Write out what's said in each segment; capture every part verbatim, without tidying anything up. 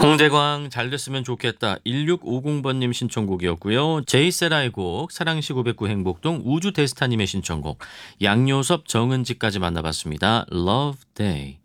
홍대광 잘 됐으면 좋겠다. 일육오공번님 신청곡이었고요. 제이세라의 곡 사랑시 구백구 행복동 우주데스타님의 신청곡 양요섭 정은지까지 만나봤습니다. Love Day.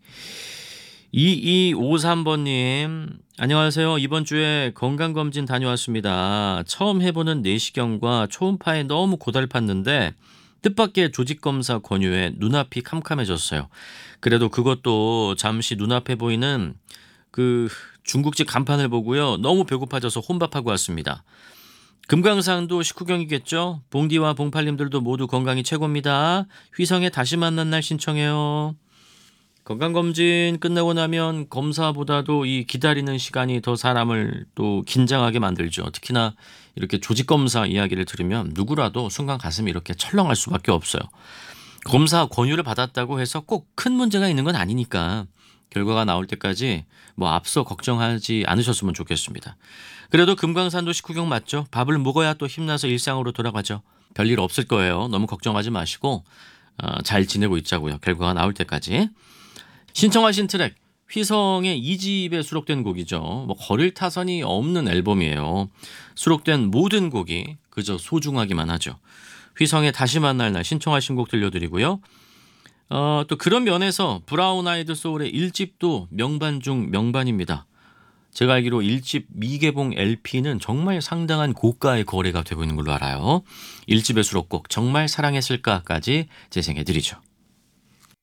이이오삼번님 안녕하세요. 이번 주에 건강검진 다녀왔습니다. 처음 해보는 내시경과 초음파에 너무 고달팠는데 뜻밖의 조직검사 권유에 눈앞이 캄캄해졌어요. 그래도 그것도 잠시 눈앞에 보이는 그 중국집 간판을 보고요. 너무 배고파져서 혼밥하고 왔습니다. 금강산도 식후경이겠죠? 봉디와 봉팔님들도 모두 건강이 최고입니다. 휘성에 다시 만난 날 신청해요. 건강검진 끝나고 나면 검사보다도 이 기다리는 시간이 더 사람을 또 긴장하게 만들죠. 특히나 이렇게 조직검사 이야기를 들으면 누구라도 순간 가슴이 이렇게 철렁할 수밖에 없어요. 검사 권유를 받았다고 해서 꼭 큰 문제가 있는 건 아니니까 결과가 나올 때까지 뭐 앞서 걱정하지 않으셨으면 좋겠습니다. 그래도 금강산도 식후경 맞죠? 밥을 먹어야 또 힘나서 일상으로 돌아가죠. 별일 없을 거예요. 너무 걱정하지 마시고 어, 잘 지내고 있자고요. 결과가 나올 때까지. 신청하신 트랙 휘성의 이 집에 수록된 곡이죠. 뭐 거릴 타선이 없는 앨범이에요. 수록된 모든 곡이 그저 소중하기만 하죠. 휘성의 다시 만날 날 신청하신 곡 들려드리고요. 어, 또 그런 면에서 브라운 아이드 소울의 일 집도 명반 중 명반입니다. 제가 알기로 일 집 미개봉 엘피는 정말 상당한 고가의 거래가 되고 있는 걸로 알아요. 일 집의 수록곡 정말 사랑했을까까지 재생해드리죠.